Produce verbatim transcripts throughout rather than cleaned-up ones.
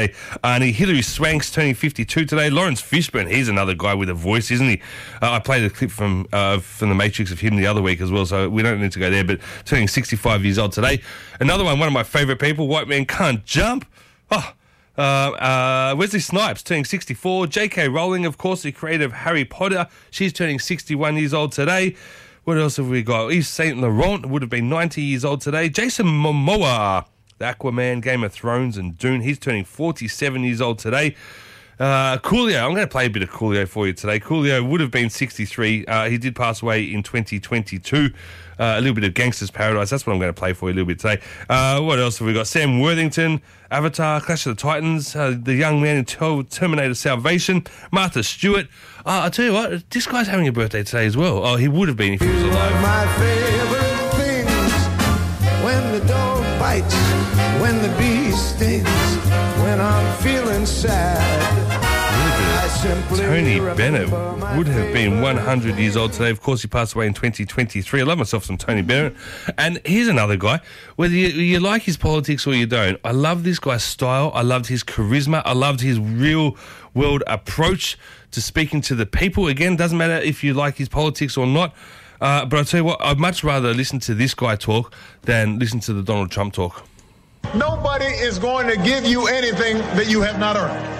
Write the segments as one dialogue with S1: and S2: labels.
S1: Arnie. Hilary Swank's turning fifty-two today. Lawrence Fishburne, he's another guy with a voice, isn't he? Uh, I played a clip from uh, from The Matrix of him the other week as well, so we don't need to go there, but turning sixty-five years old today. Another one, one of my favourite people, White Man Can't Jump. Oh, uh, uh, Wesley Snipes turning sixty-four. J K Rowling, of course, the creator of Harry Potter. She's turning sixty-one years old today. What else have we got? Yves Saint Laurent would have been ninety years old today. Jason Momoa, the Aquaman, Game of Thrones and Dune, he's turning forty-seven years old today. Uh, Coolio, I'm going to play a bit of Coolio for you today. Coolio would have been sixty-three. Uh, he did pass away in twenty twenty-two. Uh, a little bit of Gangster's Paradise. That's what I'm going to play for you a little bit today. Uh, what else have we got? Sam Worthington, Avatar, Clash of the Titans, uh, the young man in Ter- Terminator Salvation, Martha Stewart. Uh, I'll tell you what, this guy's having a birthday today as well. Oh, he would have been if he was alive.
S2: My favorite things, when the dog bites, when the bee stings, when I'm feeling sad.
S1: Tony Bennett would have been one hundred years old today. Of course, he passed away in twenty twenty-three. I love myself some Tony Bennett. And here's another guy. Whether you, you like his politics or you don't, I love this guy's style. I loved his charisma. I loved his real-world approach to speaking to the people. Again, doesn't matter if you like his politics or not. Uh, but I'll tell you what, I'd much rather listen to this guy talk than listen to the Donald Trump talk.
S3: Nobody is going to give you anything that you have not earned.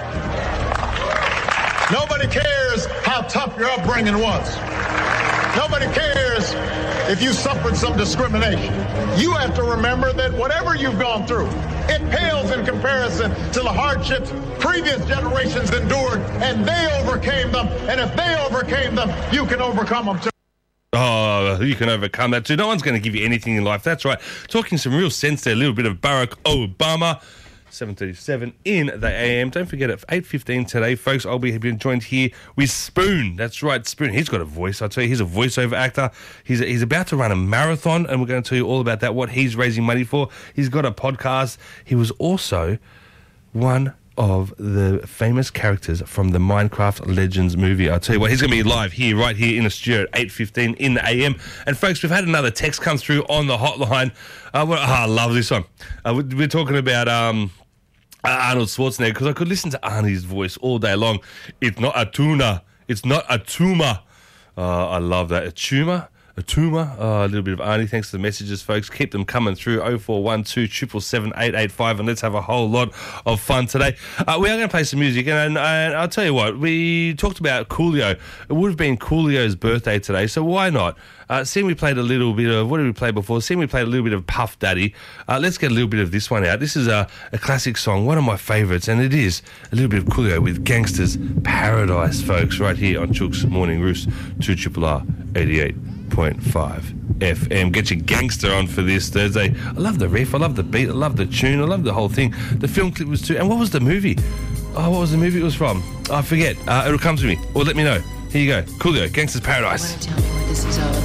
S3: Nobody cares how tough your upbringing was. Nobody cares if you suffered some discrimination. You have to remember that whatever you've gone through, it pales in comparison to the hardships previous generations endured, and they overcame them. And if they overcame them, you can overcome them too.
S1: Oh, you can overcome that too. No one's going to give you anything in life. That's right. Talking some real sense there, a little bit of Barack Obama. seven thirty-seven in the A M. Don't forget at eight fifteen today, folks, I'll be being joined here with Spoon. That's right, Spoon. He's got a voice. I'll tell you, he's a voiceover actor. He's he's about to run a marathon, and we're going to tell you all about that, what he's raising money for. He's got a podcast. He was also one of the famous characters from the Minecraft Legends movie. I'll tell you what, he's going to be live here, right here in the studio at eight fifteen in the A M. And folks, we've had another text come through on the hotline. Uh, well, oh, I love this one. Uh, we're talking about um, Arnold Schwarzenegger, because I could listen to Arnie's voice all day long. It's not a tuna. It's not a tumor. Uh, I love that. A tumor? A tumor? Oh, a little bit of Arnie. Thanks for the messages, folks. Keep them coming through. oh four one two, seven seven seven, eight eight five, and let's have a whole lot of fun today. Uh, we are going to play some music, and, and, and I'll tell you what, we talked about Coolio. It would have been Coolio's birthday today, so why not? Uh, seeing we played a little bit of, what did we play before? Seeing we played a little bit of Puff Daddy. Uh, let's get a little bit of this one out. This is a, a classic song, one of my favourites, and it is a little bit of Coolio with Gangster's Paradise, folks, right here on Chook's Morning Roost, two R R R eighty-eight point five F M. Get your gangster on for this Thursday. I love the riff, I love the beat, I love the tune, I love the whole thing. The film clip was too, and what was the movie? Oh, what was the movie it was from? I forget. Uh, it'll come to me, or let me know. Here you go. Coolio, Gangster's Paradise.
S4: I want to tell you what this is all about.